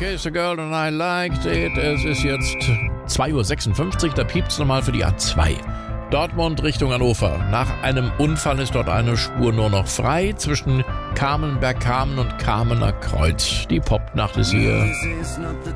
Kissed a Girl and I Liked It. Es ist jetzt 2.56 Uhr, da piept's nochmal für die A2. Dortmund Richtung Hannover. Nach einem Unfall ist dort eine Spur nur noch frei zwischen Kamenberg-Kamen und Kamener Kreuz. Die Popnacht ist hier.